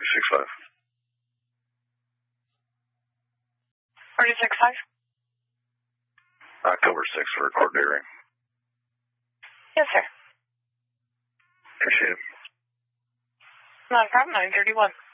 4065. 4065? October 6th for court hearing. Yes, sir. Appreciate it. Not a problem. 931.